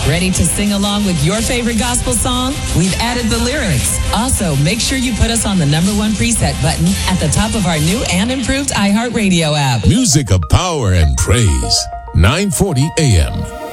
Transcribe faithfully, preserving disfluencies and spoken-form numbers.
Ready to sing along with your favorite gospel song? We've added the lyrics. Also, make sure you put us on the number one preset button at the top of our new and improved iHeartRadio app. Music of power and praise. nine forty A M